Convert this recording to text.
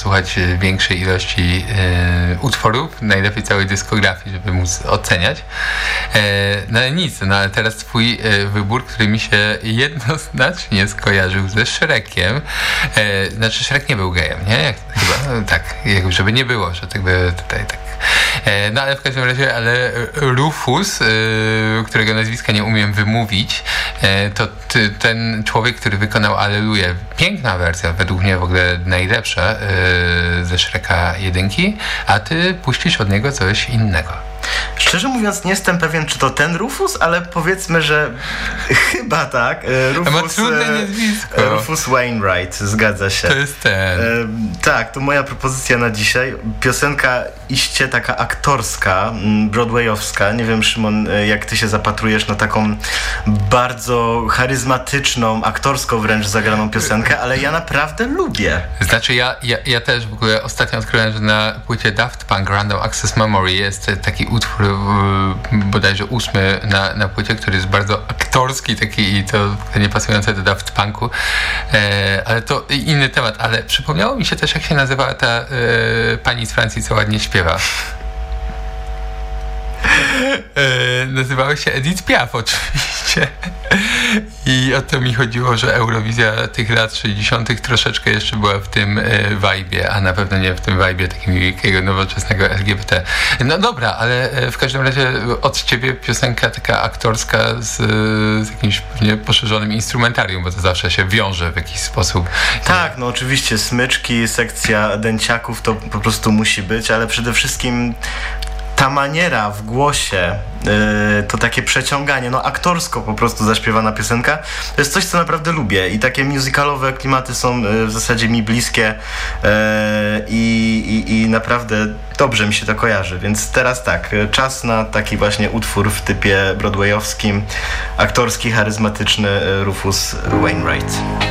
posłuchać większej ilości utworów, najlepiej całej dyskografii, żeby móc oceniać. No ale nic, ale teraz twój wybór, który mi się jednoznacznie skojarzył ze Shrekiem. Znaczy Shrek nie był gejem, nie? Chyba, tak, żeby nie było, że tak by tutaj tak. No ale w każdym razie, ale Rufus, którego nazwiska nie umiem wymówić, to ten człowiek, który wykonał Alleluję, piękna wersja, według mnie w ogóle najlepsza ze Shreka 1, a ty puścisz od niego coś innego. Szczerze mówiąc nie jestem pewien, czy to ten Rufus, ale powiedzmy, że chyba tak. Ma trudne nazwisko. Rufus Wainwright, zgadza się. To jest ten. Tak, to moja propozycja na dzisiaj. Piosenka iście taka aktorska, broadwayowska. Nie wiem, Szymon, jak ty się zapatrujesz na taką bardzo charyzmatyczną, aktorską wręcz zagraną piosenkę, ale ja naprawdę lubię. Znaczy ja też w ogóle ostatnio odkryłem, że na płycie Daft Punk Random Access Memory jest taki utwór bodajże 8 na płycie, który jest bardzo aktorski taki i to nie pasujące do Daft Punku, ale to inny temat, ale przypomniało mi się też, jak się nazywała ta pani z Francji, co ładnie śpiewa. Nazywały się Edith Piaf oczywiście i o to mi chodziło, że Eurowizja tych lat 60. troszeczkę jeszcze była w tym vibe'ie, a na pewno nie w tym vibe'ie takim wielkiego nowoczesnego LGBT. No dobra, ale w każdym razie od ciebie piosenka taka aktorska z jakimś pewnie poszerzonym instrumentarium, bo to zawsze się wiąże w jakiś sposób. Tak, no oczywiście smyczki, sekcja dęciaków to po prostu musi być, ale przede wszystkim ta maniera w głosie, to takie przeciąganie, no aktorsko po prostu zaśpiewana piosenka, to jest coś, co naprawdę lubię i takie musicalowe klimaty są w zasadzie mi bliskie i naprawdę dobrze mi się to kojarzy, więc teraz tak, czas na taki właśnie utwór w typie broadwayowskim, aktorski, charyzmatyczny Rufus Wainwright.